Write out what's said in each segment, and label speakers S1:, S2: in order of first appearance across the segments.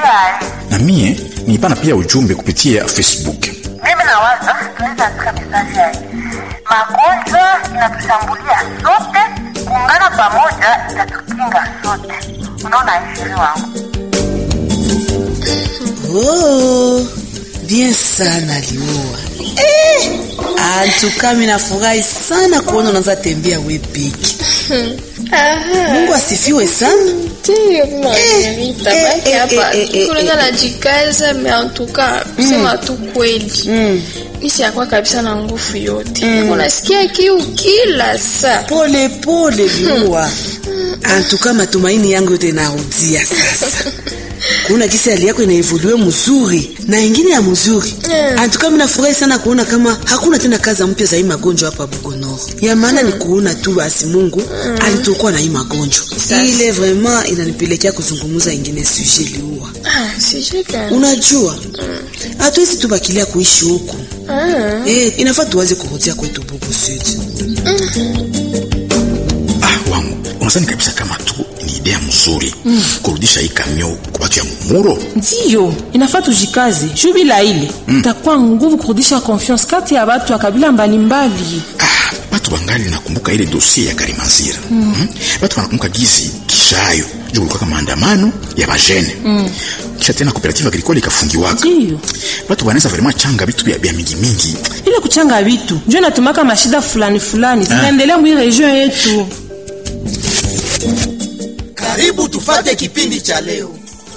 S1: Na mie nipana pia ujumbe kupitia Facebook.
S2: Mimi nawaza tunaweza andika message hii. Magonjwa inatushambulia sote, kuungana pamoja itatukinga sote. Unaona hili wangu?
S3: Oh, bien sana Liua. Antuka mimi nafurahi sana kuona unaanza tembea wewe piki. Mungu asifiwe sana.
S4: Ndio mimi tabaki hapa. Kuna najikaza meantuka sema tu kweli. Nisi yakwa kabisa na nguvu yote. Unasikia kiu kila saa.
S3: Pole pole Liua. Antuka matumaini yangu yote narudia sasa. Kuna kisi hali yako inaevolue mzuri na ingine ya mzuri. Antuka mimi nafurahi sana kuona kama hakuna tena kaza mpya za hii magonjwa hapa Bugonoro. Ya maana ni kuona tu basi Mungu alitokuwa na hii magonjwa. Ile vraiment inanipelekea kuzungumza ingine sujet Liua.
S4: Sujet gani?
S3: Unajua? Hatuwezi tubakilia kuishi huko. Inafaa tuanze kurudia kwetu Bugo Sud.
S1: Wangu, unasani kabisa kama tu ni idea mzuri kurudisha hii kamio kwa watu ya Mumuro.
S5: Ndio, inafaa tujikaze. Jubila ile itakuwa nguvu kurudisha confiance kati ya watu wa kabila mbalimbali.
S1: Watu wangali nakumbuka ile dossier ya Karimanzira. Watu wanakumbuka gizi kishayo kulikuwa kama maandamano ya bajene. Kisha tena cooperative agricole ikafungiwaka.
S5: Ndio.
S1: Watu wanaweza vraiment changa vitu vya mingi.
S5: Ile kuchanga vitu ndio natumaka mashida fulani zinaendelea mu region yetu.
S6: Karibu tufate kipindi cha leo.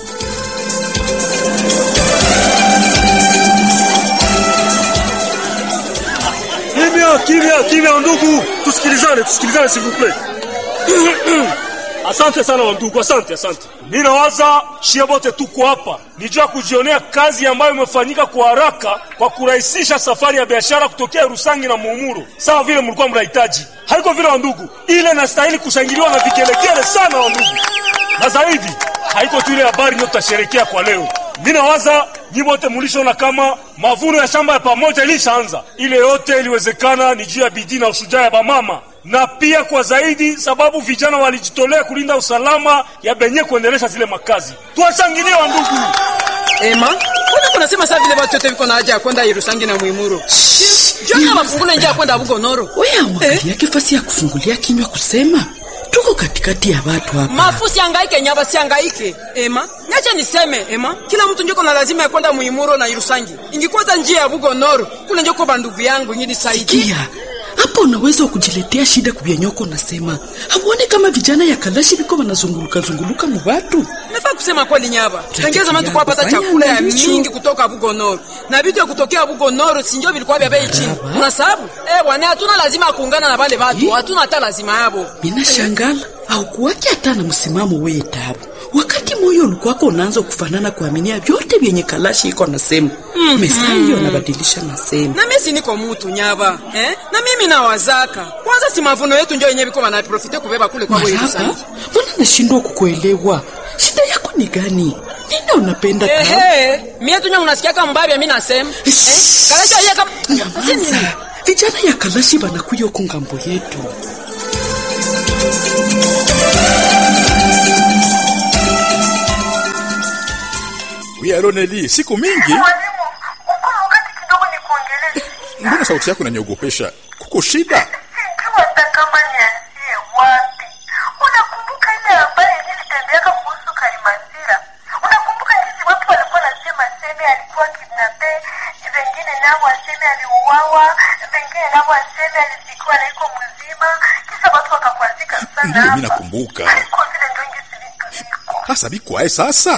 S7: Kimya ndugu, tusikilizane s'il vous plaît. Asante sana ndugu, asante. Mimi nawaza shiebote tuko hapa. Nijua kujionea kazi ambayo imefanyika kwa haraka kwa kurahisisha safari ya biashara kutokea Rusangi na Mumuro. Sawa vile mlikuwa mnahitaji. Haiko vile ndugu. Ile inastahili kushangiliwa na vikelekele sana ndugu. Na zaidi, haiko tu ile habari ndio tutasherekea kwa leo. Mimi nawaza nyibote mulishona kama mavuno ya shamba ya pamoja ilishaanza. Ile yote iliwezekana ni juu ya bidii na ushujaa ya bamama. Na pia kwa zaidi sababu vijana walijitolea kulinda usalama ya benye kuendelesha zile makazi. Tuwashangilie ndugu.
S8: Ema, unasema sasa vile watu wote wiko na haja ya kwenda Irusangi na Muimuro. Jana wafungule njia kwenda Bugonoro.
S3: Wewe angalia kifasi ya kufungulia kinywa kusema. Tuko katikati ya watu hapa.
S8: Mafusi hangaike nyaba sihangaike. Ema, niache niseme Ema, kila mtu njoko na lazima ya kwenda Muimuro na Irusangi. Ingikwaza njia ya Bugonoro, kule njoko bandugu yangu ngidi saidi.
S3: Hapo unaweza kujiletea shida kubianyoko nasema. Hamuone kama vijana ya Kalashi biko wanazunguluka mu watu.
S8: Nafaa kusema kweli nyaba. Tengeza mtu kwa pata chakula ya mingi kutoka Bugonoro. Na vitu ya kutokea Bugonoro sinjo vilikuwa vya bei chini. Unasababu? Bwana hatuna lazima kuungana na wale watu. Hatuna hata lazima yabo.
S3: Mimi nashangala. Au kuwaki hata na msimamo wewe tabu. Wakati moyo ulikuwa unaanza kufanana kuaminia vyote vyenye Kalashi iko nasema. Mesai hiyo nabadilisha nasema.
S8: Na mimi si niko mtu nyaba, Na mimi na wazaka. Kwanza si mavuno yetu ndio yenyewe biko wana profite kubeba kule kwa wewe sana.
S3: Mbona nashindwa kukuelewa? Shida yako ni gani? Nini unapenda
S8: tabu? Mimi tu unasikia kama mbaya mimi nasema. Kalashi yeye kama
S3: vijana ya Kalashi banakuja huko ngambo yetu.
S1: Aloneli, siku mingi.
S2: Mwalimu, uko wakati kidogo nikuongeleshe.
S1: Mbona sauti yako inaniogopesha? Kuko shida?
S2: Sijui hata kama nianzie wapi. Unakumbuka ile habari nilitembea kuhusu Karimanzira? Unakumbuka jinsi watu walikuwa nasema Seme alikuwa kidnape, wengine nao waseme aliuawa, wengine nao waseme alizikwa na iko mzima, kisha watu wakakwazika sana.
S1: Ndio mimi nakumbuka.
S2: Alikuwa vile ndio ngisi vitu viko.
S1: Sasa bikwae sasa.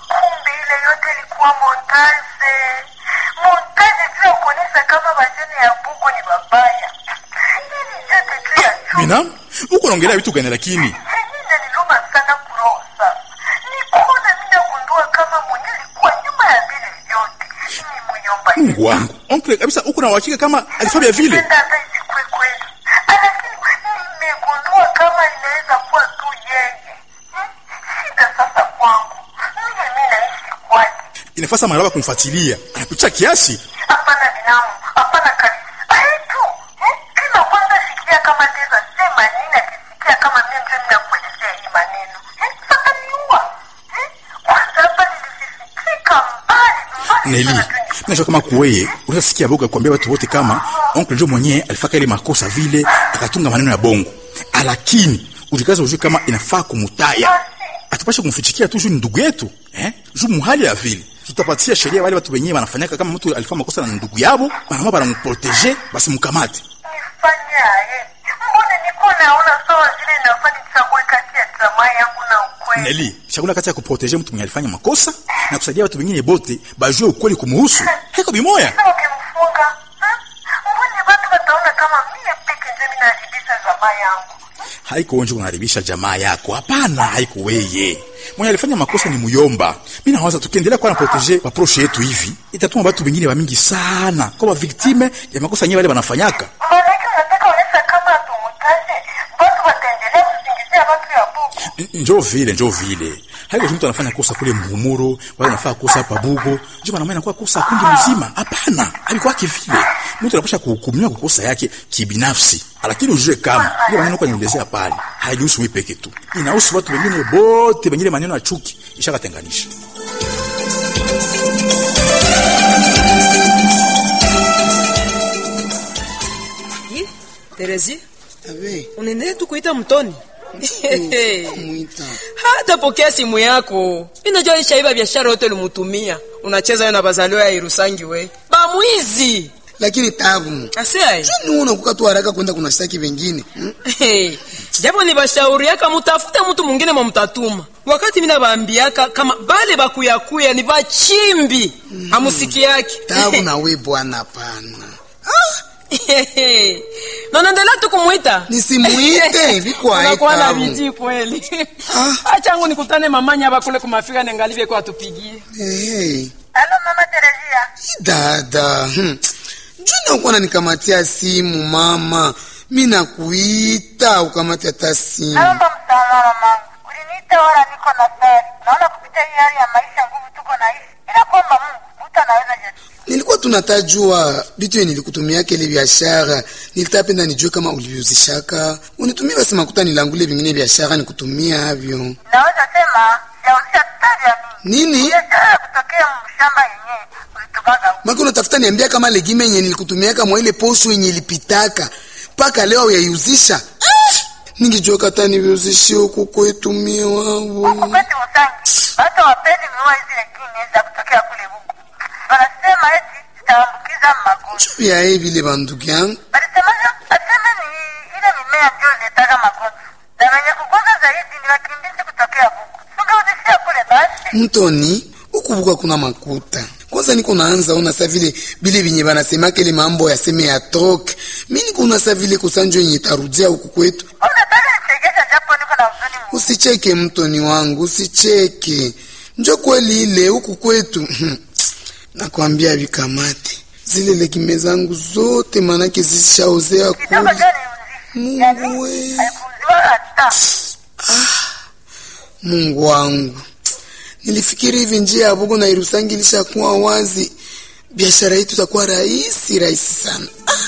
S2: Montaje tu kuonesha kama wajane ya Bugo ni babaya. Hili yote tu ya chuma.
S1: Mina, uko naongelea vitu gani lakini?
S2: Nina niluma sana kuroho sasa. Nikuona mimi nagundua kama mwenye alikuwa nyuma ya vile yote. Ni muyomba.
S1: Mungu wangu. Oncle kabisa uko na uhakika kama alifanya vile?
S2: Hata isikwe kweli. Lakini nimegundua kama inaweza kuwa tu yeye. Shida sasa kwangu. Mimi naishi kwake.
S1: Inafasa maraba kumfuatilia. Anapicha kiasi.
S2: Hapana binamu, hapana kabisa. Tu, kila kwanza sikia kama teza sema nini akisikia kama mimi ndio ninakuelezea hii maneno. Sasa niua. Kwa sababu nilisikia
S1: Neli, najua kama kuweye unasikia boga kuambia watu wote kama oncle Joe mwenyewe alifaka ile makosa vile akatunga maneno ya bongo. Lakini ujikaza ujue kama inafaa kumutaya. Atupashe kumfichikia tu ni ndugu yetu, Juu muhali ya vile. Tutapatia sheria wale watu wenyewe wanafanyaka kama mtu alifanya makosa na ndugu yabo, bana mproteger basi mkamate.
S2: Nifanyaje? Mbona niko naona sawa zile nafanya chague kati ya tamaa yangu na ukweli.
S1: Neli, chagula kati ya kuproteger mtu mwenye alifanya makosa na kusaidia watu wengine bote bajue ukweli kumuhusu. Haiko bimoya.
S2: Ukimfunga, mbona watu wataona kama mimi peke yangu naharibisha jamaa yangu?
S1: Haiko onje unaharibisha jamaa yako. Hapana, haiko weye. Mwenye alifanya makosa ni Muyomba. Mimi nawaza tukiendelea kwa na proteger approach yetu hivi, itatuma watu wengine wa mingi sana kwa victime ya makosa yenyewe wale wanafanyaka.
S2: Maana nataka ueleza kama tumutaje, watu wataendelea kusingizia watu ya bugu.
S1: Njoo vile. Haiko mtu anafanya kosa kule Muhumuro, wala anafanya kosa hapa Bugo. Njoo maana inakuwa kosa kundi mzima. Hapana, alikuwa kivile. Mtu anapaswa kuhukumiwa kwa kosa yake kibinafsi. Lakini ujue kama ile maneno kwa nielezea pale, haihusu wewe peke tu. Inahusu watu wengine bote, wengine maneno ya chuki ishakatenganisha.
S8: Terezi,
S3: Abe.
S8: unaendelea tu kuita mtoni?
S3: Muita.
S8: Hata pokea simu yako. Inajua ishaiba biashara yote ulimutumia. Unacheza na bazaliwa ya Irusangi we. Bamwizi.
S3: Lakini tabu.
S8: Asai.
S3: Juni unakuka tu haraka kwenda kuna shtaki wengine.
S8: Japo ni bashauri yaka mutafute mtu mwingine mumtatuma. Wakati mimi nabaambiaka kama bale bakuyakuya ni bachimbi. Hamusiki yake.
S3: Tabu na we bwana pana.
S8: Nanaendelea tu kumuita.
S3: Nisimuite biko aita.
S8: Unakuwa na bidii kweli. Acha yangu nikutane mamanya hapa kule kumafika niangalie kwa atupigie.
S2: Halo mama Terezia.
S3: Dada. Juna uko nikamatia simu mama. Mimi nakuita ukamata hata simu.
S2: Naomba msamaha mama. Uliniita wala niko na sari. Naona kupitia hii hali ya maisha ngumu tuko naishi. Ila kwamba Mungu utanaweza je.
S3: Nilikuwa tunatajua vitu yenye nilikutumia kile biashara. Nilitapenda nijue kama ulivyozishaka. Unitumie basi makuta nilangule vingine biashara nikutumia havyo.
S2: Naweza sema yauzia taja
S3: Nini?
S2: biashara kutokea mshamba yenyewe ulitubaga.
S3: Maki unatafuta niambia kama legime yenye nilikutumia kama ile posho yenye ilipitaka. Paka leo yaiuzisha. Ningejua kata niviuzishie huku kwetu mie wao.
S2: Huku kwetu Usangi. Hata wapendi miwa hizi legine za kutokea kule huku. Wanasema eti zitaambukiza magonjwa.
S3: Chupia hivi ile banduki yangu.
S2: Walisemaje? Asema ni ile mimea ndio zinataka magonjwa. Na wenye kugonjwa zaidi ni wakimbizi kutokea huku. Ungeuzishia kule basi.
S3: Mtoni, huku buka kuna makuta. Kwanza niko naanza ona sa vile bile binye banasema kile mambo ya seme ya trok. Mimi niko na sa vile kusanjo yenye tarudia huku kwetu.
S2: Unataka nichegesha japo niko na huzuni mwingi.
S3: Usicheke Mtoni wangu, usicheke. Njoo kweli ile huku kwetu. Nakwambia vikamate. Zile legime zangu zote manake zishaozea
S2: Kidogo
S3: kule.
S2: jani
S3: Mungu we.
S2: haikuuziwa hata.
S3: Mungu wangu. Nilifikiri hivi njia ya Bugo na Irusangi ilishakuwa wazi. Biashara yetu itakuwa rahisi sana.